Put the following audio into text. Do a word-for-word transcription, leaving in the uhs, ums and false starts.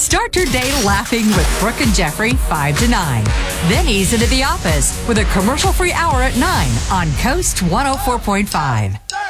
Start your day laughing with Brooke and Jeffrey, five to nine. Then ease into the office with a commercial-free hour at nine on Coast one oh four point five.